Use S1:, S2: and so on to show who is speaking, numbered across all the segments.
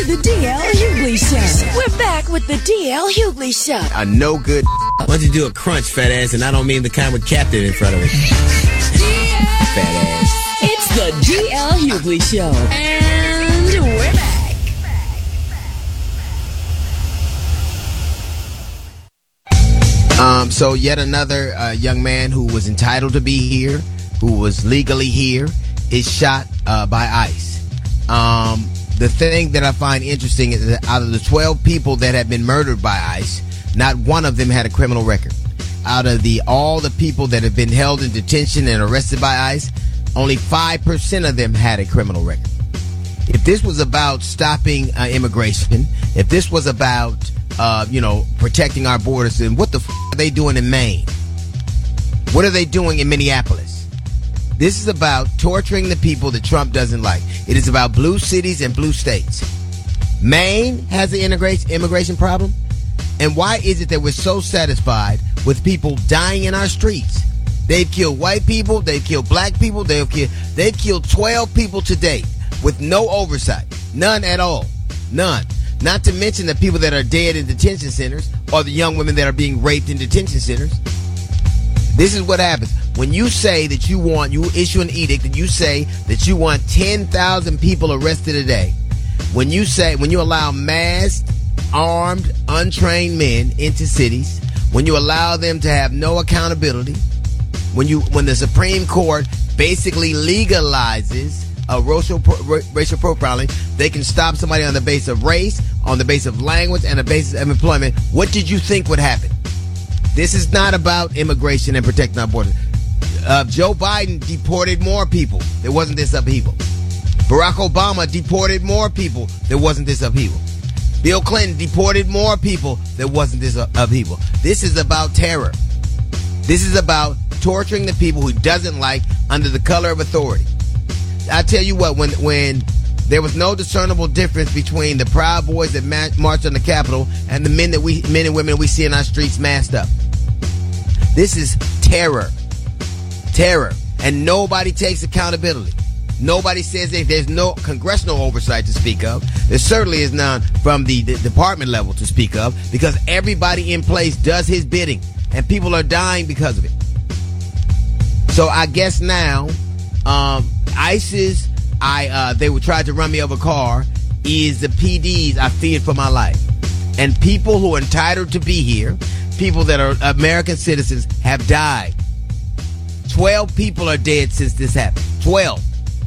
S1: to the DL Hughley Show. We're back with the DL Hughley Show.
S2: A no good.
S3: Why don't you do a crunch, fat ass? And I don't mean the kind with Captain in front of it. Fat ass.
S1: It's the DL Hughley Show. And we're back.
S2: So yet another young man who was entitled to be here, who was legally here, is shot by ICE. The thing that I find interesting is that out of the 12 people that have been murdered by ICE, not one of them had a criminal record. Out of all the people that have been held in detention and arrested by ICE, only 5% of them had a criminal record. If this was about stopping immigration, if this was about protecting our borders, then what the are they doing in Maine? What are they doing in Minneapolis? This is about torturing the people that Trump doesn't like. It is about blue cities and blue states. Maine has an immigration problem. And why is it that we're so satisfied with people dying in our streets? They've killed white people. They've killed black people. They've killed 12 people to date with no oversight. None at all. None. Not to mention the people that are dead in detention centers or the young women that are being raped in detention centers. This is what happens. When you say that you issue an edict and you say that you want 10,000 people arrested a day, when you allow masked, armed, untrained men into cities, when you allow them to have no accountability, when the Supreme Court basically legalizes racial profiling, they can stop somebody on the basis of race, on the basis of language, and the basis of employment. What did you think would happen? This is not about immigration and protecting our borders. Joe Biden deported more people. There wasn't this upheaval. Barack Obama deported more people. There wasn't this upheaval. Bill Clinton deported more people. There wasn't this upheaval. This is about terror. This is about torturing the people who he doesn't like under the color of authority. I tell you what, when there was no discernible difference between the Proud Boys that marched on the Capitol and the men and women we see in our streets masked up. This is terror. Terror. And nobody takes accountability. Nobody says that there's no congressional oversight to speak of. There certainly is none from the department level to speak of, because everybody in place does his bidding and people are dying because of it. So I guess now, ISIS, they would try to run me over a car, is the PDs I feared for my life. And people who are entitled to be here, people that are American citizens, have died. 12 people are dead since this happened. 12.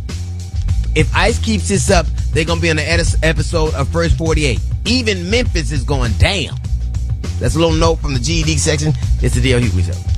S2: If ICE keeps this up, they're going to be on the episode of First 48. Even Memphis is going down. That's a little note from the GED section. It's the DL Hughley Show.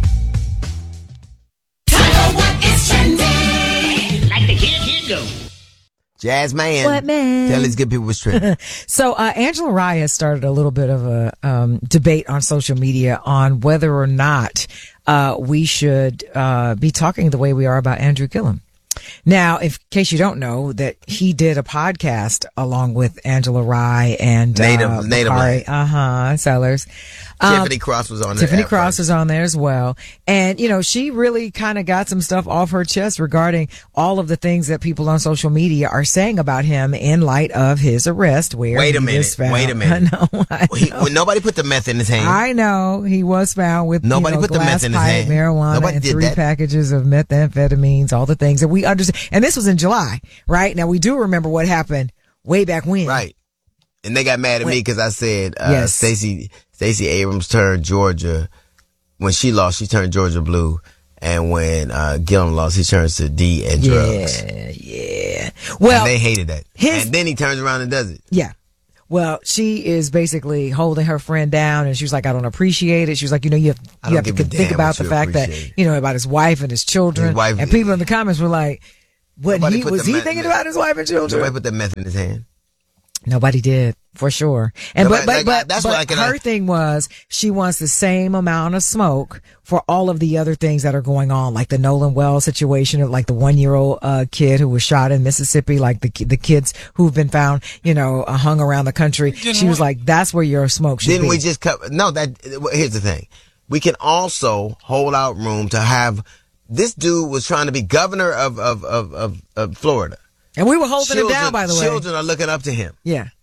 S1: What is trending?
S3: Like the kid go.
S2: Jazz man.
S4: What man?
S2: Tell these good people what's trending.
S4: So, Angela Rye has started a little bit of a debate on social media on whether or not we should be talking the way we are about Andrew Gillum. Now, in case you don't know, that he did a podcast along with Angela Rye and
S2: Native
S4: Sellers.
S2: Tiffany Cross was on there.
S4: Tiffany Cross was on there as well. And, she really kind of got some stuff off her chest regarding all of the things that people on social media are saying about him in light of his arrest. Wait a minute.
S2: I know. Nobody put the meth in his hand.
S4: I know. He was found with
S2: nobody put the meth in his hand.
S4: Marijuana,
S2: nobody
S4: and
S2: did
S4: 3 packages of methamphetamines, all the things that we understand. And this was in July, right? Now, we do remember what happened way back when.
S2: Right. And they got mad at me because I said
S4: yes.
S2: Stacey Abrams turned Georgia. When she lost, she turned Georgia blue. And when Gillum lost, he turns to D and drugs.
S4: Yeah. Well,
S2: and they hated that. And then he turns around and does it.
S4: Yeah. Well, she is basically holding her friend down, and she was like, I don't appreciate it. She was like, you have to think about the fact that, about his wife and his children. And people in the comments were like, was he thinking about his wife and children?
S2: Nobody put the meth in his hand.
S4: Nobody did, for sure. And but her thing was she wants the same amount of smoke for all of the other things that are going on, like the Nolan Wells situation, like the 1-year-old kid who was shot in Mississippi, like the kids who've been found, hung around the country. She was like, that's where your smoke should be.
S2: Didn't we just here's the thing. We can also hold out room to have, this dude was trying to be governor of Florida.
S4: And we were holding him down, by the way.
S2: Children are looking up to him.
S4: Yeah.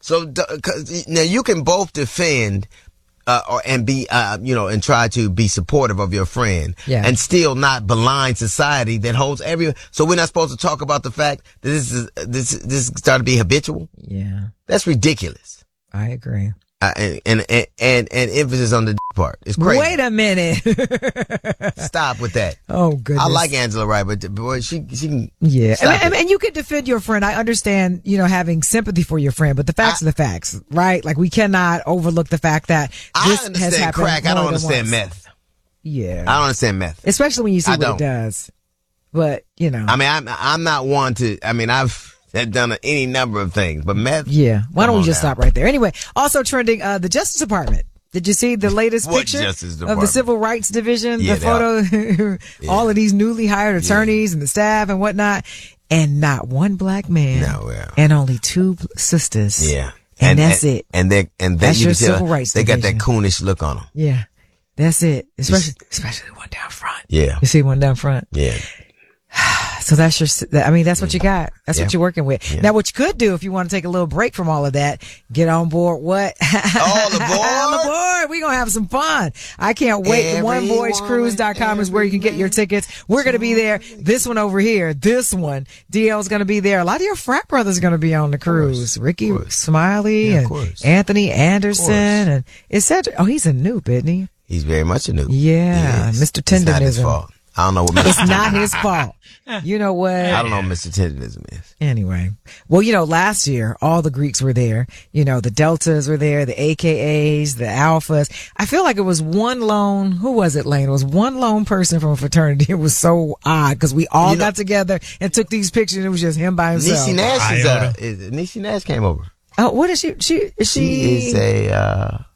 S2: So now you can both defend and be, and try to be supportive of your friend, and still not malign society that holds everyone. So we're not supposed to talk about the fact that this is starting to be habitual.
S4: Yeah,
S2: that's ridiculous.
S4: I agree.
S2: And emphasis on the part. It's crazy.
S4: Wait a minute.
S2: Stop with that.
S4: Oh, goodness.
S2: I like Angela Wright, but boy, she can.
S4: Yeah. And you can defend your friend. I understand, having sympathy for your friend, but the facts are the facts, right? Like, we cannot overlook the fact that this has happened.
S2: Crack. I don't understand meth.
S4: Yeah.
S2: I don't understand meth.
S4: Especially when you see what it does. But,
S2: I mean, I'm not one to, I've done any number of things, but meth.
S4: Yeah. Why don't we just stop right there? Anyway, also trending, the Justice Department. Did you see the latest picture of the Civil Rights Division?
S2: Yeah,
S4: the photo, all of these newly hired attorneys and the staff and whatnot, and not one black man, and only 2 sisters.
S2: Yeah.
S4: And that's it.
S2: And
S4: that's your Civil Rights
S2: Division.
S4: They
S2: got that coonish look on them.
S4: Yeah. That's it. Especially the one down front.
S2: Yeah.
S4: You see one down front?
S2: Yeah.
S4: So that's that's what you got. That's what you're working with. Yeah. Now, what you could do if you want to take a little break from all of that, get on board what?
S2: All aboard?
S4: All aboard. We're going to have some fun. I can't wait. OneVoiceCruise.com is where you can get your tickets. We're going to be there. This one over here, DL's going to be there. A lot of your frat brothers are going to be on the cruise. Ricky Smiley and Anthony Anderson and etc. Oh, he's a noob, isn't he?
S2: He's very much a noob.
S4: Yeah. Mr. Tenderism. It's not his fault.
S2: I don't know what
S4: It's not his fault. You know what?
S2: I don't know what Mr. Tenderism is.
S4: Anyway. Well, last year, all the Greeks were there. The Deltas were there, the AKAs, the Alphas. I feel like it was who was it, Lane? It was one lone person from a fraternity. It was so odd because we all got together and took these pictures and it was just him by himself.
S2: Niecy Nash Niecy Nash came over.
S4: Oh, what is she? She
S2: is a,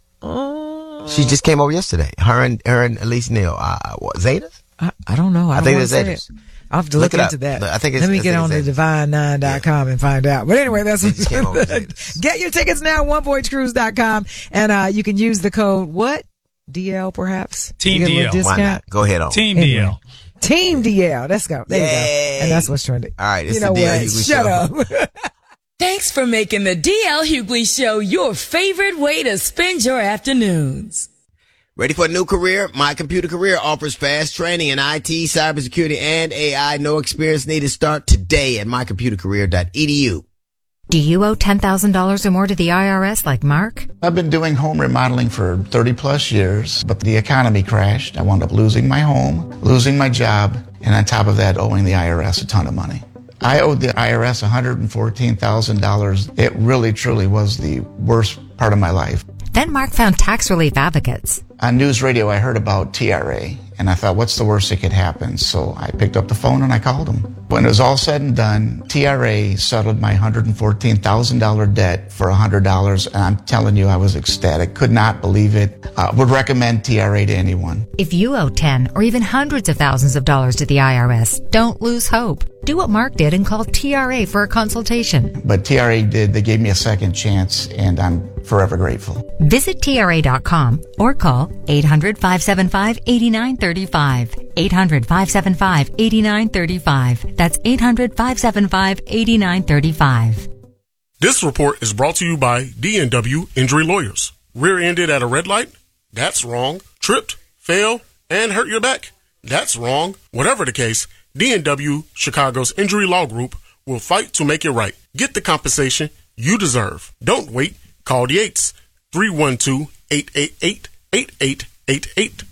S2: she just came over yesterday. Her and Elise Neal. Zetas?
S4: I don't know.
S2: I think it's Zetas.
S4: I'll have to look into that.
S2: I think
S4: Let me get on to divine9.com and find out. But anyway, that's get your tickets now, OneVoiceCruise.com, and you can use the code what? DL perhaps?
S5: Team DL.
S2: Why not? Go ahead on.
S5: Team DL.
S4: Team DL. Let's go. There you go. And that's what's trending.
S2: All right, it's the DL Hughley Show.
S4: Shut up.
S1: Thanks for making the DL Hughley Show your favorite way to spend your afternoons.
S2: Ready for a new career? My Computer Career offers fast training in IT, cybersecurity, and AI. No experience needed. Start today at mycomputercareer.edu.
S6: Do you owe $10,000 or more to the IRS like Mark?
S7: I've been doing home remodeling for 30 plus years, but the economy crashed. I wound up losing my home, losing my job, and on top of that, owing the IRS a ton of money. I owed the IRS $114,000. It really, truly was the worst part of my life.
S6: Then Mark found Tax Relief Advocates.
S7: On news radio, I heard about TRA, and I thought, what's the worst that could happen? So I picked up the phone and I called them. When it was all said and done, TRA settled my $114,000 debt for $100, and I'm telling you, I was ecstatic. Could not believe it. Would recommend TRA to anyone.
S6: If you owe 10 or even hundreds of thousands of dollars to the IRS, don't lose hope. Do what Mark did and call TRA for a consultation.
S7: But TRA did. They gave me a second chance, and I'm forever grateful.
S6: Visit TRA.com or call 800-575-8935. 800-575-8935. That's 800-575-8935.
S8: This report is brought to you by D&W Injury Lawyers. Rear-ended at a red light? That's wrong. Tripped, fell, and hurt your back? That's wrong. Whatever the case, D&W Chicago's Injury Law Group will fight to make it right. Get the compensation you deserve. Don't wait. Call the 8s. 312-888-8888.